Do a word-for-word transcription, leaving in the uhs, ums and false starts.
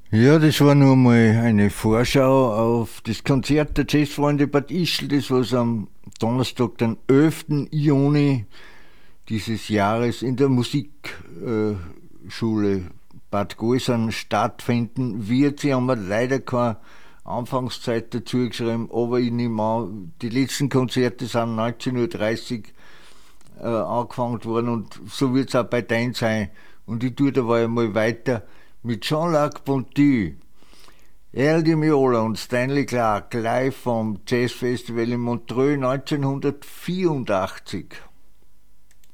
Ja, das war nur mal eine Vorschau auf das Konzert der Jazzfreunde Bad Ischl, das was am Donnerstag, den elften Juni dieses Jahres in der Musikschule äh, Bad Gäusern stattfinden wird. Sie haben mir leider keine Anfangszeit dazu geschrieben, aber ich nehme an, die letzten Konzerte sind neunzehn Uhr dreißig äh, angefangen worden und so wird es auch bei dein sein. Und ich tue dabei mal weiter mit Jean-Luc Ponty, Al Di Meola und Stanley Clarke live vom Jazz Festival in Montreux neunzehnhundertvierundachtzig.